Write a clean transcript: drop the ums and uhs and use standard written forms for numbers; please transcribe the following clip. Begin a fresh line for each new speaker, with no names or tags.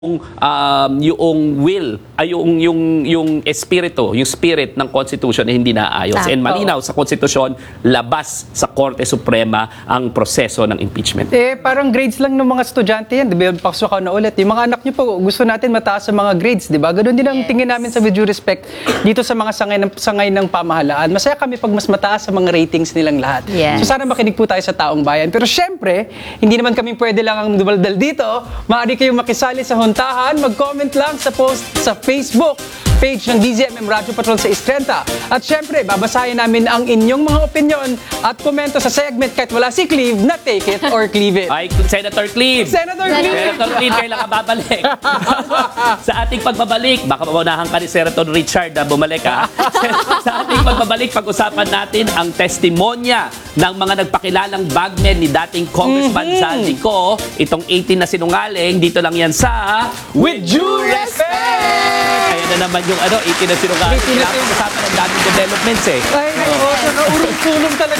yung will ay yung espiritu, yung spirit ng Constitution na hindi naayos. And malinaw sa Constitution, labas sa Korte Suprema ang proseso ng impeachment.
Parang grades lang ng mga estudyante yan, di ba? Paksukan na ulit. Yung mga anak niyo po, gusto natin mataas sa mga grades, di ba? Ganun din ang tingin namin sa with due respect dito sa mga sangay ng pamahalaan. Masaya kami pag mas mataas sa mga ratings nilang lahat.
Yes.
So sana makinig po tayo sa taong bayan. Pero syempre, hindi naman kami pwede lang ang dumaldal dito. Maaari kayong makisali sa huntahan, mag-comment lang sa post sa Facebook page ng DZMM Radyo Patrol sa Istrenta. At syempre, babasahin namin ang inyong mga opinion at komento sa segment kahit wala si Cleve na Take It or Cleave It.
Ay, Senator Cleve!
Senator Cleve!
Senator Cleve, kailan ka babalik? Sa ating pagbabalik, baka maunahan ka ni Senator Richard na bumalik ha. Sa ating pagbabalik, pag-usapan natin ang testimonya ng mga nagpakilalang bagmen ni dating Congressman Zaldi Ko. Itong 18 na sinungaling, dito lang yan sa
With Due Respect!
Kaya na naman yung 18 na sinungaling. Kailangan usapan ang daming developments eh.
Ay, nakaurong-sulong talaga